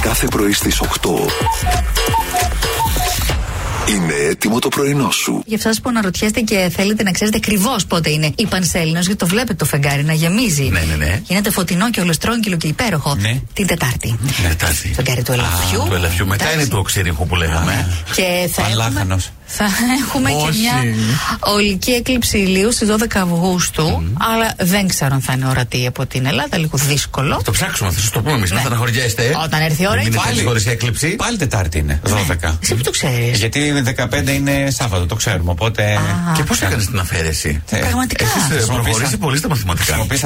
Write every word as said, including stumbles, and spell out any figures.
κάθε πρωί στις οκτώ. Είναι έτοιμο το πρωινό σου. Για εσάς που αναρωτιέστε και θέλετε να ξέρετε ακριβώς πότε είναι η Πανσέλινος, γιατί το βλέπετε το φεγγάρι να γεμίζει. Ναι, ναι, ναι. Γίνεται φωτεινό και ολοστρόγγυλο και υπέροχο. Ναι. Την Τετάρτη. Τετάρτη. Φεγγάρι του Ελαφιού. Α, του Ελαφιού. Μετά Εντάξει. είναι του Οξύριχου που λέγαμε. Και θα έχουμε, θα έχουμε και μια ολική έκλειψη ηλίου στις δώδεκα Αυγούστου. Mm. Αλλά δεν ξέρω αν θα είναι ορατή από την Ελλάδα. Λίγο δύσκολο. Θα το ψάξουμε, θα σας το πούμε εμείς. Ναι. Να στεναχωριέστε. Όταν έρθει η ώρα. Είναι πάλι χωρίς έκλειψη. Πάλι Τετάρτη είναι. δώδεκα. Εσύ που το ξέρεις. Γιατί δεκαπέντε είναι Σάββατο, το ξέρουμε. Οπότε. Α. Και πώς έκανες την αφαίρεση? Πραγματικά. Έχεις προχωρήσει πολύ στα μαθηματικά.